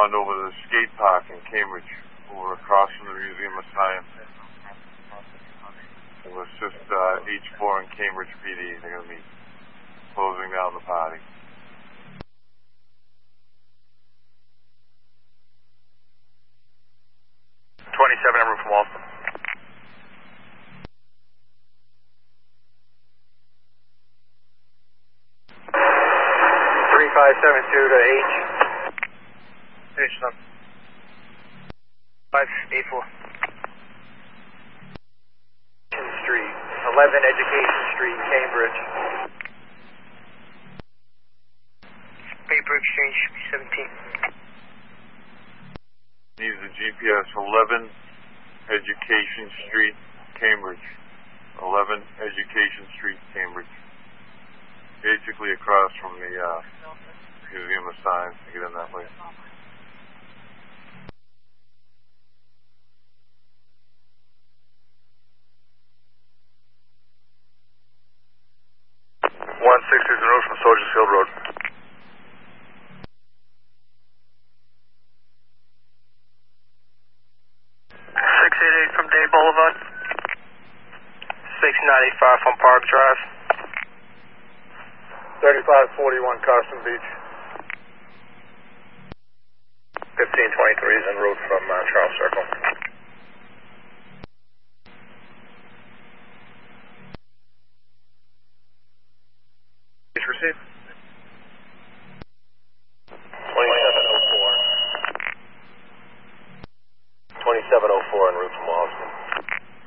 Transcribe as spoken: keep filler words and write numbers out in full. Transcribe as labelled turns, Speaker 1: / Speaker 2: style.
Speaker 1: respond over the skate park in Cambridge, over across from the Museum of Science. We'll assist uh, H four and Cambridge P D. They're going to be closing down the party.
Speaker 2: twenty-seven, en route from Walston. three five seven two to H. H, son. five eight four. Street, eleven Education Street, Cambridge. Paper exchange, seventeen.
Speaker 1: Needs the G P S, eleven Education Street, Cambridge. eleven Education Street, Cambridge. Basically across from the uh, Museum of Science to get in that way.
Speaker 2: one sixty is en route from Soldiers Field Road. six eighty-eight from Day Boulevard. six ninety-five from Park Drive. thirty-five forty-one Carson Beach. fifteen twenty-three is en route from uh, Charles Circle. Received.